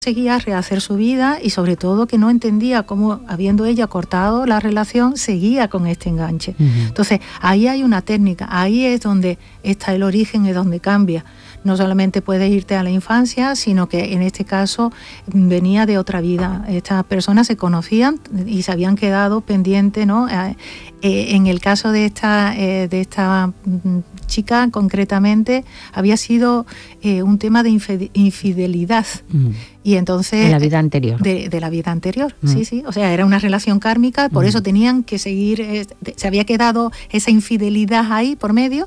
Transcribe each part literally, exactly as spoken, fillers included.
Seguía rehacer su vida y sobre todo que no entendía cómo, habiendo ella cortado la relación, seguía con este enganche. Uh-huh. Entonces ahí hay una técnica, ahí es donde está el origen, es donde cambia. No solamente puedes irte a la infancia, sino que en este caso venía de otra vida. Estas personas se conocían y se habían quedado pendientes, ¿no? Eh, eh, en el caso de esta, eh, de esta chica concretamente, había sido eh, un tema de infidelidad. Mm. Y entonces... De la vida anterior. De, de la vida anterior, mm. sí, sí. O sea, era una relación kármica, por mm. eso tenían que seguir... Eh, se había quedado esa infidelidad ahí por medio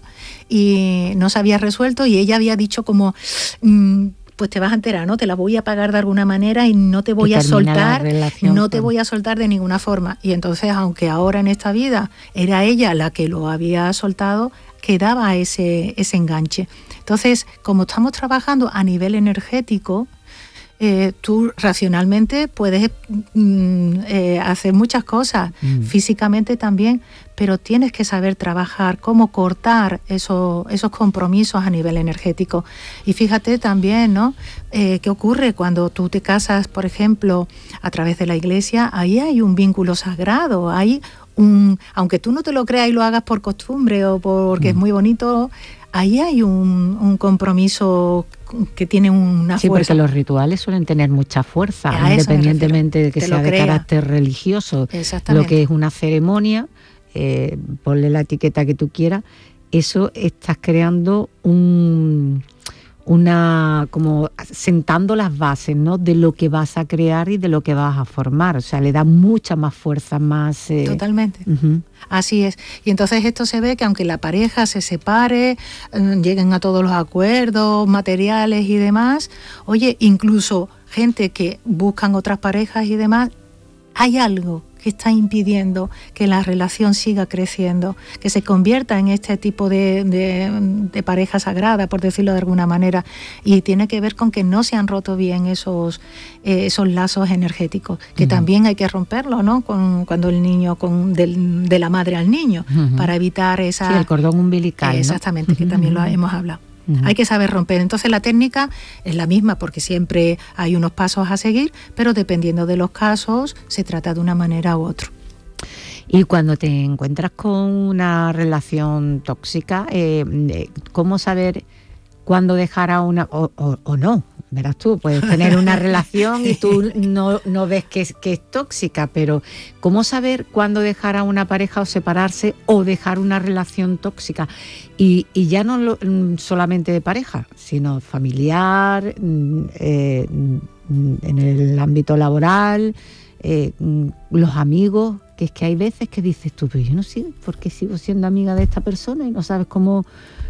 y no se había resuelto y ella había dicho como... Mm, pues te vas a enterar, ¿no? Te la voy a pagar de alguna manera y no te voy a soltar, no te voy a soltar de ninguna forma. Y entonces, aunque ahora en esta vida era ella la que lo había soltado, quedaba ese, ese enganche. Entonces, como estamos trabajando a nivel energético, eh, tú racionalmente puedes mm, eh, hacer muchas cosas, mm. físicamente también, pero tienes que saber trabajar, cómo cortar eso, esos compromisos a nivel energético. Y fíjate también, ¿no? Eh, ¿qué ocurre cuando tú te casas, por ejemplo, a través de la iglesia? Ahí hay un vínculo sagrado, hay un, aunque tú no te lo creas y lo hagas por costumbre o porque mm. es muy bonito, ahí hay un, un compromiso que tiene una sí, fuerza. Sí, porque los rituales suelen tener mucha fuerza, a independientemente de que sea de carácter religioso. Lo que es una ceremonia, eh, ponle la etiqueta que tú quieras, eso estás creando un... una como sentando las bases, ¿no? De lo que vas a crear y de lo que vas a formar, o sea, le da mucha más fuerza, más... Eh... Totalmente, uh-huh. Así es. Y entonces esto se ve que aunque la pareja se separe, eh, lleguen a todos los acuerdos materiales y demás, oye, incluso gente que buscan otras parejas y demás, hay algo que está impidiendo que la relación siga creciendo, que se convierta en este tipo de, de, de pareja sagrada, por decirlo de alguna manera, y tiene que ver con que no se han roto bien esos, eh, esos lazos energéticos, que uh-huh. también hay que romperlo, ¿no? Con, cuando el niño, con del, de la madre al niño, uh-huh. para evitar esa... Sí, el cordón umbilical, eh, exactamente, ¿no? Que uh-huh. también lo hemos hablado. Uh-huh. Hay que saber romper. Entonces la técnica es la misma porque siempre hay unos pasos a seguir, pero dependiendo de los casos se trata de una manera u otra. Y cuando te encuentras con una relación tóxica, eh, ¿cómo saber cuándo dejar a una o, o, o no? Verás tú, puedes tener una relación y tú no, no ves que es, que es tóxica, pero ¿cómo saber cuándo dejar a una pareja o separarse o dejar una relación tóxica? Y, y ya no lo, solamente de pareja, sino familiar, eh, en el ámbito laboral, eh, los amigos, que es que hay veces que dices tú, pero yo no sé por qué sigo siendo amiga de esta persona y no sabes cómo,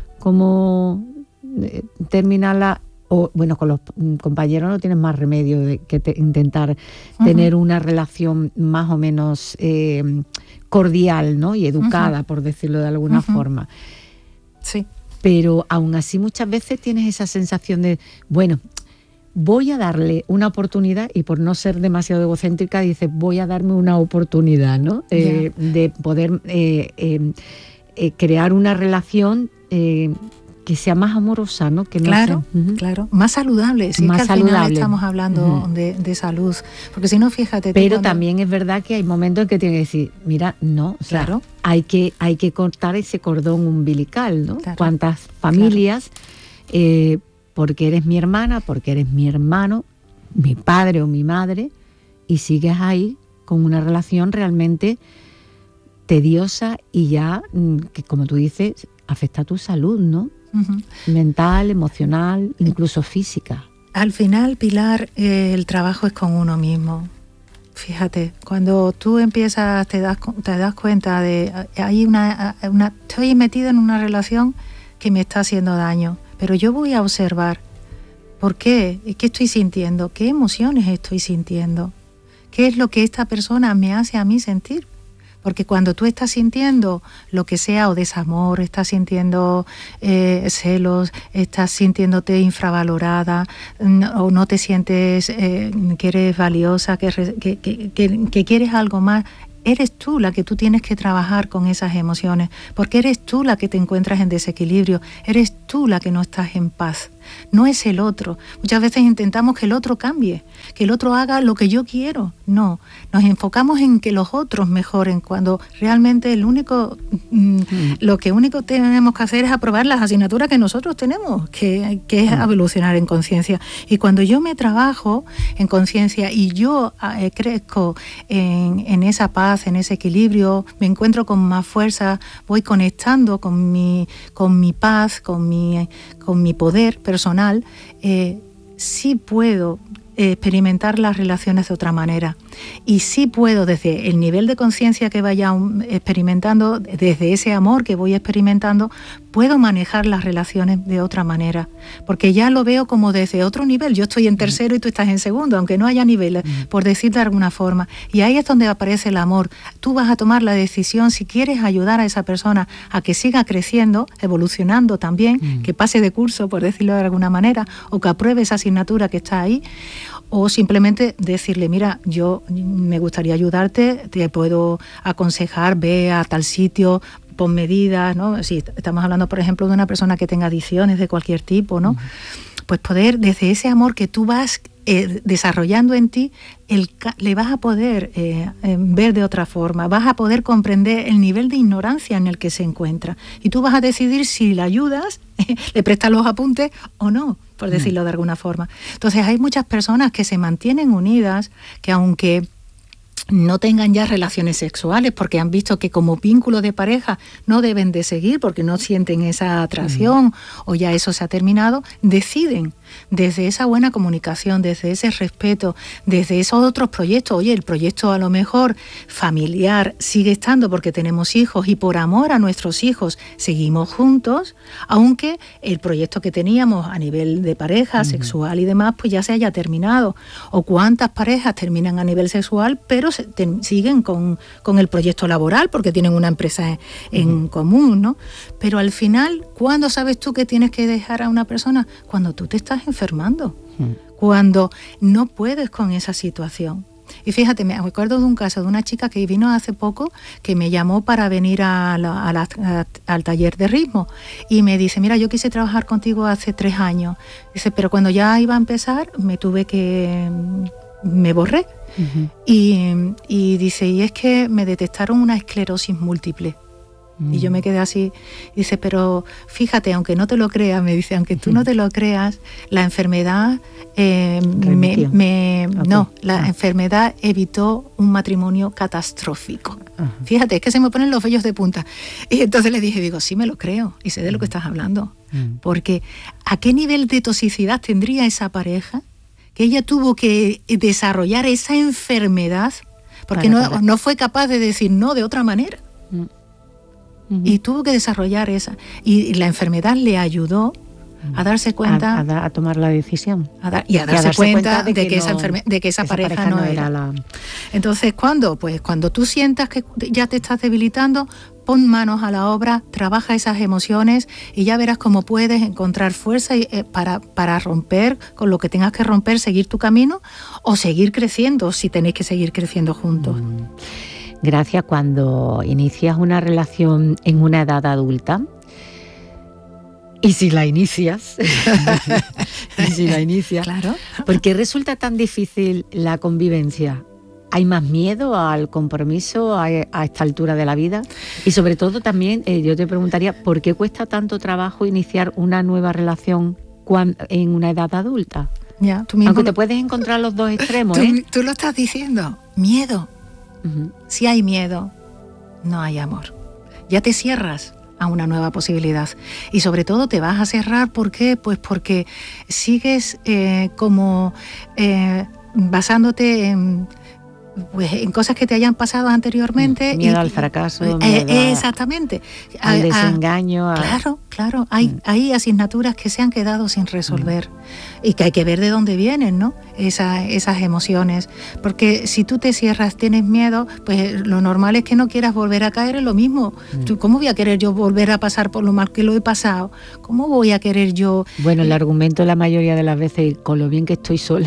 cómo eh, terminarla. O, bueno, con los compañeros no tienes más remedio de que te, intentar uh-huh. tener una relación más o menos eh, cordial, ¿no? Y educada, uh-huh. por decirlo de alguna uh-huh. forma. Sí. Pero aún así muchas veces tienes esa sensación de, bueno, voy a darle una oportunidad, y por no ser demasiado egocéntrica dices, voy a darme una oportunidad, ¿no? Eh, yeah. De poder eh, eh, eh, crear una relación eh, que sea más amorosa, ¿no? Que no claro, sea, uh-huh. claro, más saludable. Si más es que al saludable. Final estamos hablando uh-huh. de, de salud, porque si no, fíjate. Pero cuando... también es verdad que hay momentos en que tienes que decir, mira, no, o sea, claro. hay que hay que cortar ese cordón umbilical, ¿no? Claro. Cuántas familias, claro. eh, porque eres mi hermana, porque eres mi hermano, mi padre o mi madre, y sigues ahí con una relación realmente tediosa y ya, que como tú dices, afecta a tu salud, ¿no? Uh-huh. Mental, emocional, incluso física. Al final, Pilar, eh, el trabajo es con uno mismo. Fíjate, cuando tú empiezas, te das, te das cuenta de, hay una, una, estoy metida en una relación que me está haciendo daño, pero yo voy a observar por qué, qué estoy sintiendo, qué emociones estoy sintiendo, qué es lo que esta persona me hace a mí sentir. Porque cuando tú estás sintiendo lo que sea, o desamor, estás sintiendo eh, celos, estás sintiéndote infravalorada, no, o no te sientes eh, que eres valiosa, que, que, que, que, que quieres algo más, eres tú la que tú tienes que trabajar con esas emociones, porque eres tú la que te encuentras en desequilibrio, eres tú la que no estás en paz. no es el otro. Muchas veces intentamos que el otro cambie, que el otro haga lo que yo quiero. No, nos enfocamos en que los otros mejoren, cuando realmente el único, mm, mm. lo que único tenemos que hacer es aprobar las asignaturas que nosotros tenemos, que, que es mm. evolucionar en conciencia. Y cuando yo me trabajo en conciencia y yo eh, crezco en, en esa paz, en ese equilibrio, me encuentro con más fuerza, voy conectando con mi, con mi paz, con mi, con mi poder personal, eh, sí puedo experimentar las relaciones de otra manera. Y sí puedo, desde el nivel de conciencia que vaya experimentando, desde ese amor que voy experimentando, puedo manejar las relaciones de otra manera. Porque ya lo veo como desde otro nivel. Yo estoy en tercero y tú estás en segundo, aunque no haya niveles, por decir de alguna forma. Y ahí es donde aparece el amor. Tú vas a tomar la decisión, si quieres ayudar a esa persona a que siga creciendo, evolucionando también, mm. que pase de curso, por decirlo de alguna manera, o que apruebe esa asignatura que está ahí, o simplemente decirle, mira, yo me gustaría ayudarte, te puedo aconsejar, ve a tal sitio, pon medidas, ¿no? Si estamos hablando, por ejemplo, de una persona que tenga adicciones de cualquier tipo, ¿no? Uh-huh. Pues poder, desde ese amor que tú vas eh, desarrollando en ti, el, le vas a poder eh, eh, ver de otra forma, vas a poder comprender el nivel de ignorancia en el que se encuentra. Y tú vas a decidir si le ayudas, le prestas los apuntes o no, por decirlo uh-huh. de alguna forma. Entonces hay muchas personas que se mantienen unidas, que aunque no tengan ya relaciones sexuales porque han visto que como vínculo de pareja no deben de seguir porque no sienten esa atracción, mm. o ya eso se ha terminado, deciden desde esa buena comunicación, desde ese respeto, desde esos otros proyectos. Oye, el proyecto a lo mejor familiar sigue estando porque tenemos hijos y por amor a nuestros hijos seguimos juntos, aunque el proyecto que teníamos a nivel de pareja, mm. sexual y demás, pues ya se haya terminado. O cuántas parejas terminan a nivel sexual, pero se, te, siguen con, con el proyecto laboral porque tienen una empresa en, en mm. común, ¿no? Pero al final, ¿cuándo sabes tú que tienes que dejar a una persona? Cuando tú te estás enfermando, mm. cuando no puedes con esa situación. Y fíjate, me acuerdo de un caso de una chica que vino hace poco, que me llamó para venir a la, a la, a, al taller de ritmo y me dice, mira, yo quise trabajar contigo hace tres años. Dice, pero cuando ya iba a empezar me tuve que... me borré. Uh-huh. y, y dice, y es que me detectaron una esclerosis múltiple. Y yo me quedé así, dice, pero fíjate, aunque no te lo creas, me dice, aunque tú no te lo creas, la enfermedad, eh, me, me, okay. no, la ah. enfermedad evitó un matrimonio catastrófico. Uh-huh. Fíjate, es que se me ponen los vellos de punta. Y entonces le dije, digo, sí me lo creo, y sé de lo que estás hablando. Uh-huh. Porque ¿a qué nivel de toxicidad tendría esa pareja que ella tuvo que desarrollar esa enfermedad? Porque para, no, para. no fue capaz de decir no de otra manera. Uh-huh. Uh-huh. Y tuvo que desarrollar esa. Y, y la enfermedad le ayudó a darse cuenta... A, a, a tomar la decisión. A dar, y a darse, y a darse cuenta, cuenta de, de, que que esa no, enferme, de que esa, esa pareja, pareja no, no era. era la... Entonces, ¿cuándo? Pues cuando tú sientas que ya te estás debilitando, pon manos a la obra, trabaja esas emociones y ya verás cómo puedes encontrar fuerza y, eh, para, para romper con lo que tengas que romper, seguir tu camino o seguir creciendo, si tenéis que seguir creciendo juntos. Mm. Gracias. Cuando inicias una relación en una edad adulta, y si la inicias, y si la inicias, claro. ¿por qué resulta tan difícil la convivencia? ¿Hay más miedo al compromiso a, a esta altura de la vida? Y sobre todo también, eh, yo te preguntaría, ¿por qué cuesta tanto trabajo iniciar una nueva relación cuando, en una edad adulta? Ya, tú mismo Aunque lo... te puedes encontrar los dos extremos, tú, ¿eh? Tú lo estás diciendo, miedo. Uh-huh. Si hay miedo, no hay amor. Ya te cierras a una nueva posibilidad. Y sobre todo te vas a cerrar, ¿por qué? Pues porque sigues eh, como eh, basándote en... pues en cosas que te hayan pasado anteriormente. Miedo y, al fracaso, eh, miedo eh, exactamente. al a, desengaño. A, a, claro, claro. Hay, mm. hay asignaturas que se han quedado sin resolver mm. y que hay que ver de dónde vienen, ¿no? Esa, esas emociones. Porque si tú te cierras, tienes miedo, pues lo normal es que no quieras volver a caer en lo mismo. Mm. ¿Cómo voy a querer yo volver a pasar por lo mal que lo he pasado? ¿Cómo voy a querer yo...? Bueno, el argumento la mayoría de las veces, con lo bien que estoy sola...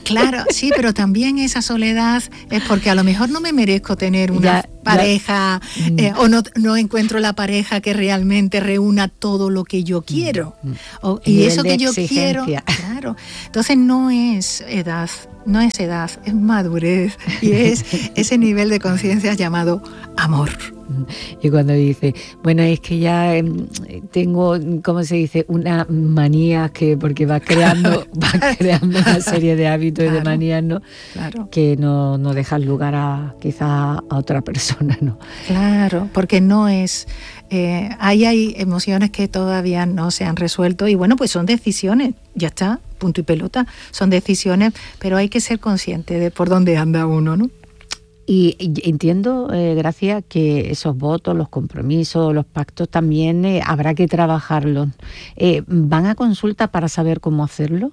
Claro, sí, pero también esa soledad es porque a lo mejor no me merezco tener una ya, pareja ya. Eh, o no, no encuentro la pareja que realmente reúna todo lo que yo quiero. O, y eso que yo quiero, claro. Entonces no es edad, no es edad, es madurez y es ese nivel de conciencia llamado amor. Y cuando dice, bueno, es que ya eh, tengo, ¿cómo se dice? Una manía que, porque va creando, va creando una serie de hábitos claro, y de manías, ¿no? Claro. Que no, no dejan lugar a quizás a otra persona, ¿no? Claro, porque no es, eh, ahí hay emociones que todavía no se han resuelto y bueno, pues son decisiones, ya está, punto y pelota, son decisiones, pero hay que ser consciente de por dónde anda uno, ¿no? Y, y entiendo, eh, Gracia, que esos votos, los compromisos, los pactos también eh, habrá que trabajarlos. Eh, ¿Van a consulta para saber cómo hacerlo?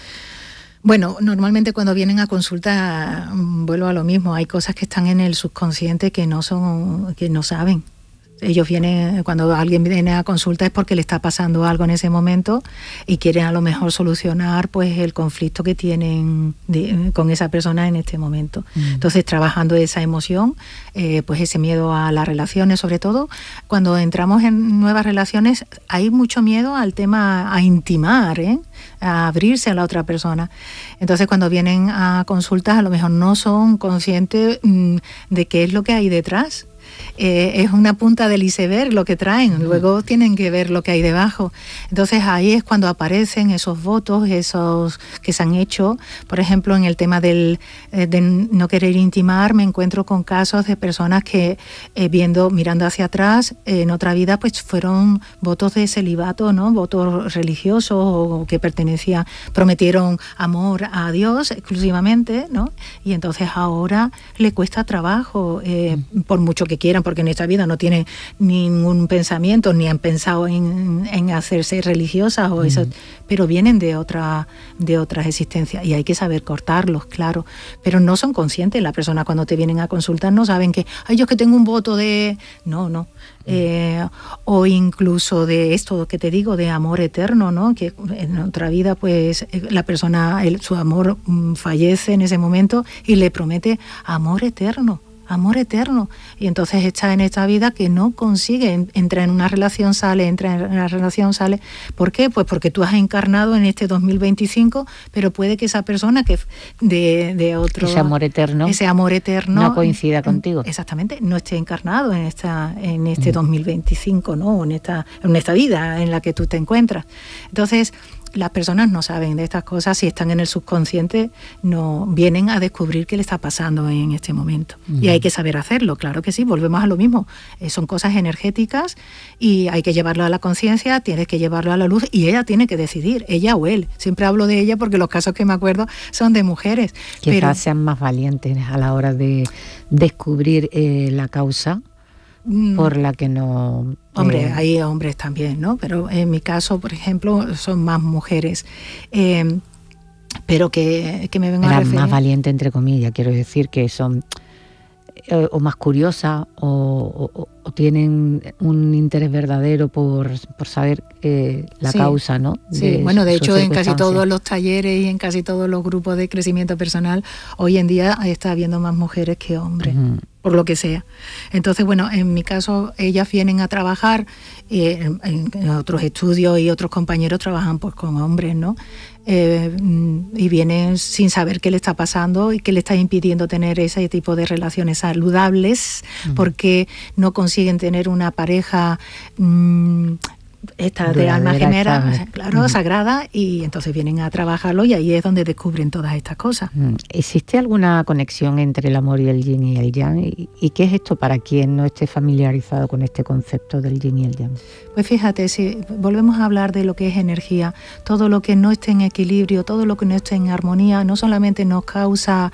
Bueno, normalmente cuando vienen a consulta, vuelvo a lo mismo, hay cosas que están en el subconsciente que no son, que no saben. Ellos vienen, cuando alguien viene a consulta es porque le está pasando algo en ese momento y quieren a lo mejor solucionar pues el conflicto que tienen de, con esa persona en este momento. Mm. Entonces, trabajando esa emoción, eh, pues ese miedo a las relaciones, sobre todo cuando entramos en nuevas relaciones, hay mucho miedo al tema a intimar, ¿eh? A abrirse a la otra persona. Entonces, cuando vienen a consultas, a lo mejor no son conscientes mmm, de qué es lo que hay detrás. Eh, es una punta del iceberg lo que traen, luego tienen que ver lo que hay debajo. Entonces ahí es cuando aparecen esos votos, esos que se han hecho. Por ejemplo, en el tema del, eh, de no querer intimar, me encuentro con casos de personas que eh, viendo, mirando hacia atrás, eh, en otra vida pues fueron votos de celibato, ¿no? Votos religiosos o que pertenecían, prometieron amor a Dios exclusivamente, ¿no? Y entonces ahora le cuesta trabajo, eh, por mucho que quieran, porque en esta vida no tienen ningún pensamiento, ni han pensado en, en hacerse religiosas, o eso, mm. pero vienen de otra, de otras existencias y hay que saber cortarlos, claro, pero no son conscientes. La persona cuando te vienen a consultar no saben que, ay, yo es que tengo un voto de... No, no. Eh, o incluso de esto que te digo, de amor eterno, ¿no? Que en otra vida pues la persona, el, su amor fallece en ese momento y le promete amor eterno. Amor eterno, y entonces está en esta vida que no consigue, entra en una relación, sale, entra en una relación, sale. ¿Por qué? Pues porque tú has encarnado en este dos mil veinticinco, pero puede que esa persona que de, de otro... Ese amor eterno. Ese amor eterno... No coincida contigo. Exactamente, no esté encarnado en esta en este mm. dos mil veinticinco, ¿no? En esta, en esta vida en la que tú te encuentras. Entonces... Las personas no saben de estas cosas, si están en el subconsciente, no vienen a descubrir qué le está pasando en este momento. Uh-huh. Y hay que saber hacerlo, claro que sí, volvemos a lo mismo. Eh, son cosas energéticas y hay que llevarlo a la conciencia, tienes que llevarlo a la luz y ella tiene que decidir, ella o él. Siempre hablo de ella porque los casos que me acuerdo son de mujeres. Quizás pero... sean más valientes a la hora de descubrir eh, la causa por la que no... Hombre, eh, hay hombres también, ¿no? Pero en mi caso, por ejemplo, son más mujeres. Eh, pero que, que me vengan a referir... más valientes, entre comillas, quiero decir que son eh, o más curiosas o, o, o tienen un interés verdadero por, por saber eh, la sí, causa, ¿no? Sí, de bueno, de hecho en casi todos los talleres y en casi todos los grupos de crecimiento personal, hoy en día está habiendo más mujeres que hombres. Uh-huh. Por lo que sea. Entonces, bueno, en mi caso, ellas vienen a trabajar, eh, en, en otros estudios y otros compañeros trabajan pues con hombres, ¿no? Eh, y vienen sin saber qué le está pasando y qué le está impidiendo tener ese tipo de relaciones saludables, uh-huh. porque no consiguen tener una pareja... Mmm, esta de, de alma gemela, claro, uh-huh. sagrada, y entonces vienen a trabajarlo y ahí es donde descubren todas estas cosas. ¿Existe alguna conexión entre el amor y el yin y el yang? ¿Y, y qué es esto para quien no esté familiarizado con este concepto del yin y el yang? Pues fíjate, si volvemos a hablar de lo que es energía, todo lo que no esté en equilibrio, todo lo que no esté en armonía, no solamente nos causa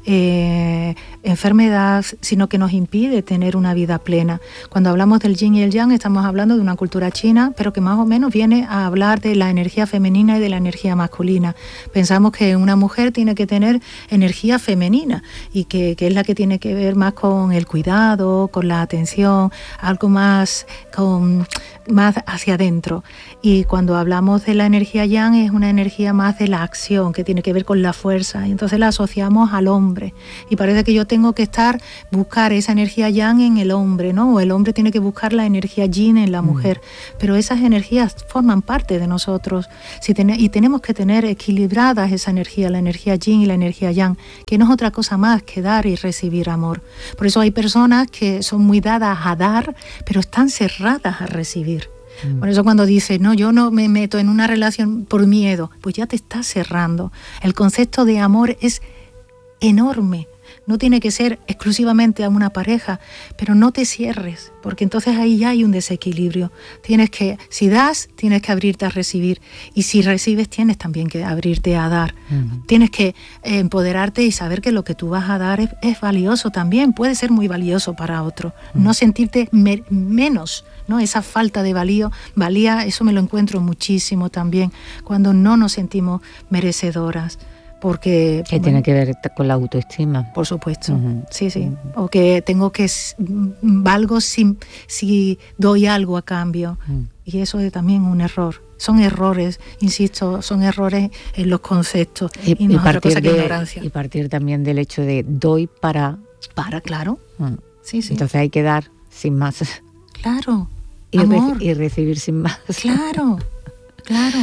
eh, enfermedad, sino que nos impide tener una vida plena. Cuando hablamos del yin y el yang, estamos hablando de una cultura china, pero que más o menos viene a hablar de la energía femenina y de la energía masculina. Pensamos que una mujer tiene que tener energía femenina y que, que es la que tiene que ver más con el cuidado, con la atención, algo más, con, más hacia adentro. Y cuando hablamos de la energía yang, es una energía más de la acción, que tiene que ver con la fuerza, y entonces la asociamos al hombre. Y parece que yo tengo que estar, buscar esa energía yang en el hombre, ¿no? O el hombre tiene que buscar la energía yin en la mujer. Mm. Pero esas energías forman parte de nosotros. Si ten- y tenemos que tener equilibradas esa energía, la energía yin y la energía yang, que no es otra cosa más que dar y recibir amor. Por eso hay personas que son muy dadas a dar, pero están cerradas a recibir. Mm. Por eso cuando dices, no, yo no me meto en una relación por miedo, pues ya te estás cerrando. El concepto de amor es enorme. No tiene que ser exclusivamente a una pareja, pero no te cierres, porque entonces ahí ya hay un desequilibrio. Tienes que, si das, tienes que abrirte a recibir, y si recibes, tienes también que abrirte a dar. Uh-huh. Tienes que eh, empoderarte y saber que lo que tú vas a dar es, es valioso también, puede ser muy valioso para otro. Uh-huh. No sentirte me- menos, ¿no? Esa falta de valío, valía, eso me lo encuentro muchísimo también, cuando no nos sentimos merecedoras. Porque que bueno, tiene que ver con la autoestima. Por supuesto, uh-huh. sí, sí. Uh-huh. O que tengo que valgo si, si doy algo a cambio. Uh-huh. Y eso es también un error. Son errores, insisto, son errores en los conceptos. Y, y no es otra cosa que ignorancia. Y partir también del hecho de doy para... Para, claro. Uh-huh. Sí, sí. Entonces hay que dar sin más. Claro, y, amor. Re- y recibir sin más. Claro, claro.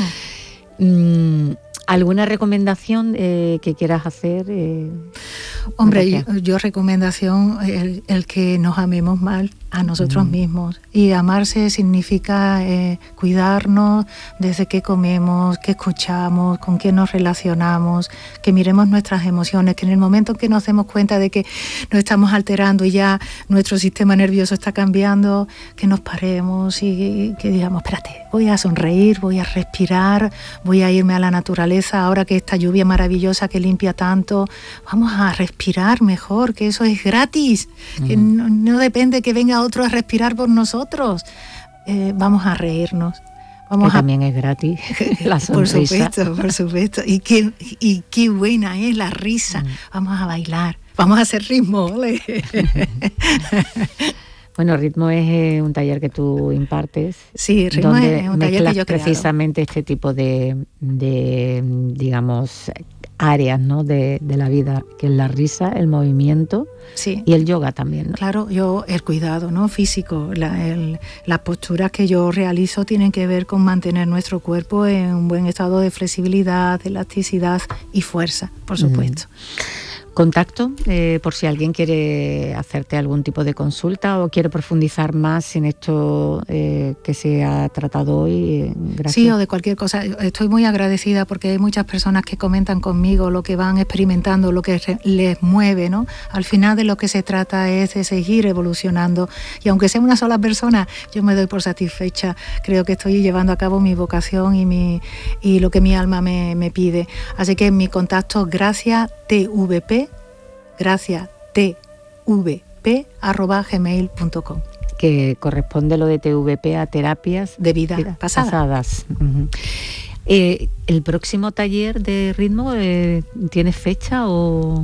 mm, ¿Alguna recomendación eh, que quieras hacer? Eh, Hombre, yo, yo recomendación el, el que nos amemos mal a nosotros mm. mismos. Y amarse significa eh, cuidarnos desde qué comemos, qué escuchamos, con quién nos relacionamos, que miremos nuestras emociones, que en el momento en que nos demos cuenta de que nos estamos alterando y ya nuestro sistema nervioso está cambiando, que nos paremos y, y que digamos, espérate, voy a sonreír, voy a respirar, voy a irme a la naturaleza, ahora que esta lluvia maravillosa que limpia tanto, vamos a respirar mejor, que eso es gratis, uh-huh. que no, no depende que venga otro a respirar por nosotros. Eh, vamos a reírnos. Vamos que a... también es gratis la sonrisa. Por supuesto, por supuesto. Y qué, y qué buena es la risa. Uh-huh. Vamos a bailar, vamos a hacer ritmo. ¿Vale? Bueno, Ritmo es eh, un taller que tú impartes. Sí, Ritmo donde es un taller que yo he precisamente creado. Este tipo de, de digamos, áreas, ¿no? de, de la vida, que es la risa, el movimiento, sí. y el yoga también, ¿no? Claro, yo el cuidado, ¿no? físico, la, el, las posturas que yo realizo tienen que ver con mantener nuestro cuerpo en un buen estado de flexibilidad, elasticidad y fuerza, por supuesto. Mm. Contacto, eh, por si alguien quiere hacerte algún tipo de consulta o quiere profundizar más en esto eh, que se ha tratado hoy. Eh, gracias. Sí, o de cualquier cosa. Estoy muy agradecida porque hay muchas personas que comentan conmigo lo que van experimentando, lo que les mueve, ¿no? Al final de lo que se trata es de seguir evolucionando, y aunque sea una sola persona, yo me doy por satisfecha. Creo que estoy llevando a cabo mi vocación y, mi, y lo que mi alma me, me pide. Así que mi contacto, gracias T V P, gracias T V P arroba gmail punto com. Que corresponde lo de T V P a terapias de vida pasada. pasadas. Uh-huh. Eh, ¿El próximo taller de Ritmo eh, tiene fecha o...?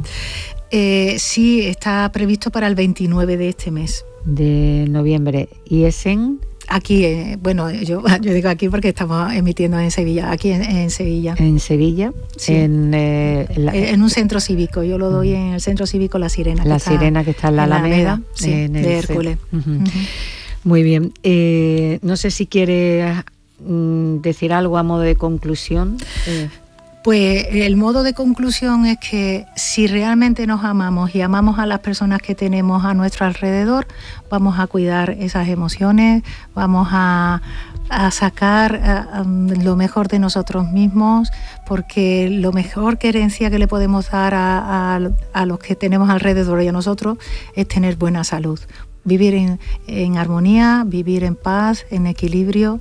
Eh, sí, está previsto para el veintinueve de este mes. De noviembre. ¿Y es en...? Aquí, eh, bueno, yo, yo digo aquí porque estamos emitiendo en Sevilla, aquí en, en Sevilla. En Sevilla, sí. en, eh, la, en un centro cívico, yo lo doy en el centro cívico La Sirena. La que Sirena, está, que está en la Alameda, Alameda sí, en el de Hércules. Uh-huh. Uh-huh. Muy bien, eh, no sé si quieres mm, decir algo a modo de conclusión. Eh. Pues el modo de conclusión es que si realmente nos amamos y amamos a las personas que tenemos a nuestro alrededor, vamos a cuidar esas emociones, vamos a, a sacar a, a lo mejor de nosotros mismos, porque lo mejor que herencia que le podemos dar a, a, a los que tenemos alrededor y a nosotros es tener buena salud, vivir en, en armonía, vivir en paz, en equilibrio.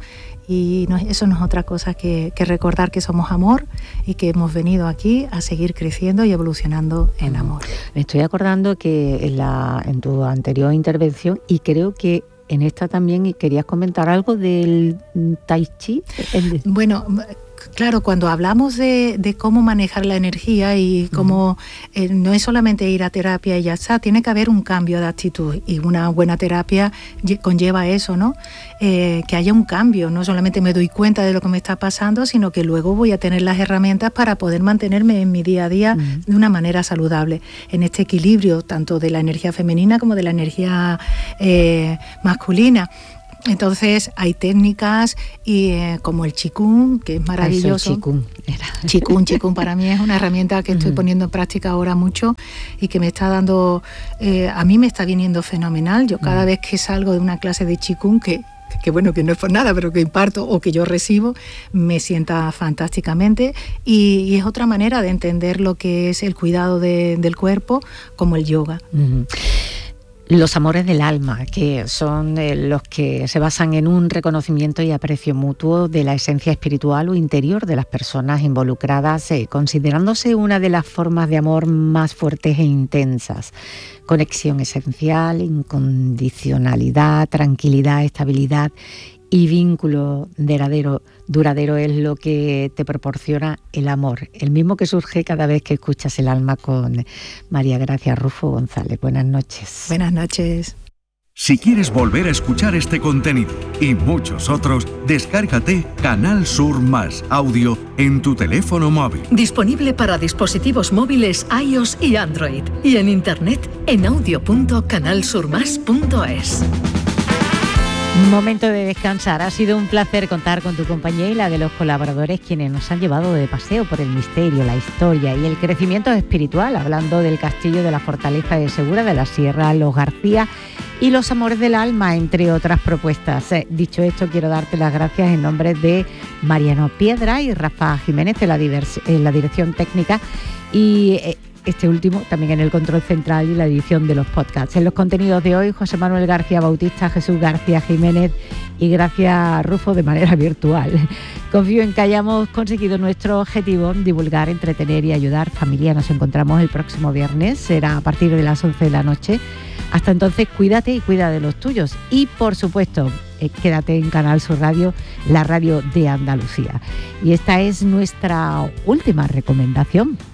y no, eso no es otra cosa que, que recordar que somos amor y que hemos venido aquí a seguir creciendo y evolucionando en amor. Me estoy acordando que en, la, en tu anterior intervención, y creo que en esta también querías comentar algo del Tai Chi. El... Bueno, claro, cuando hablamos de, de cómo manejar la energía y cómo eh, no es solamente ir a terapia y ya está, tiene que haber un cambio de actitud, y una buena terapia conlleva eso, ¿no? Eh, que haya un cambio, no solamente me doy cuenta de lo que me está pasando, sino que luego voy a tener las herramientas para poder mantenerme en mi día a día uh-huh. de una manera saludable, en este equilibrio tanto de la energía femenina como de la energía eh, masculina. Entonces hay técnicas y eh, como el Qigong, que es maravilloso. Ay, Qigong. Qigong, Qigong para mí es una herramienta que estoy poniendo en práctica ahora mucho y que me está dando, eh, a mí me está viniendo fenomenal. Yo cada vez que salgo de una clase de Qigong, que que bueno, que no es por nada, pero que imparto o que yo recibo, me sienta fantásticamente, y, y es otra manera de entender lo que es el cuidado de, del cuerpo, como el yoga. Uh-huh. Los amores del alma, que son eh, los que se basan en un reconocimiento y aprecio mutuo de la esencia espiritual o interior de las personas involucradas, eh, considerándose una de las formas de amor más fuertes e intensas. Conexión esencial, incondicionalidad, tranquilidad, estabilidad y vínculo duradero, duradero es lo que te proporciona el amor, el mismo que surge cada vez que escuchas el alma con María Gracia Rufo González. Buenas noches. Buenas noches. Si quieres volver a escuchar este contenido y muchos otros, descárgate Canal Sur Más Audio en tu teléfono móvil. Disponible para dispositivos móviles iOS y Android, y en internet en audio punto canal sur más punto es. Momento de descansar. Ha sido un placer contar con tu compañía y la de los colaboradores, quienes nos han llevado de paseo por el misterio, la historia y el crecimiento espiritual, hablando del castillo de la Fortaleza de Segura, de la Sierra Los García y los amores del alma, entre otras propuestas. Eh, dicho esto, quiero darte las gracias en nombre de Mariano Piedra y Rafa Jiménez en la, divers- en la dirección técnica, y eh, este último también en el control central y la edición de los podcasts. En los contenidos de hoy, José Manuel García Bautista, Jesús García Jiménez y Gracia Rufo de manera virtual. Confío en que hayamos conseguido nuestro objetivo, divulgar, entretener y ayudar. Familia, nos encontramos el próximo viernes, será a partir de las once de la noche. Hasta entonces, cuídate y cuida de los tuyos. Y, por supuesto, eh, quédate en Canal Sur Radio, la radio de Andalucía. Y esta es nuestra última recomendación.